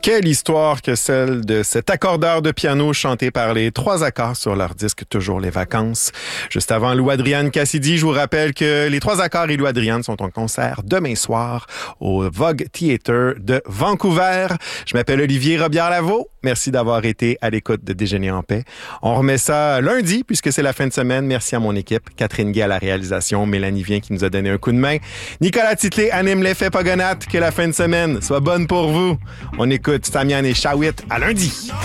Quelle histoire que celle de cet accordeur de piano chanté par les Trois Accords sur leur disque Toujours les vacances. Juste avant Lou Adrian Cassidy, je vous rappelle que les Trois Accords et Lou Adrian sont en concert demain soir au Vogue Theatre de Vancouver. Je m'appelle Olivier Robillard-Lavaux. Merci d'avoir été à l'écoute de Déjeuner en paix. On remet ça lundi puisque c'est la fin de semaine. Merci à mon équipe. Catherine Guay à la réalisation, Mélanie Vien qui nous a donné un coup de main. Nicolas Titlé anime l'effet Pogonat. Que la fin de semaine soit bonne pour vous. On écoute Stamian et Shawit à lundi.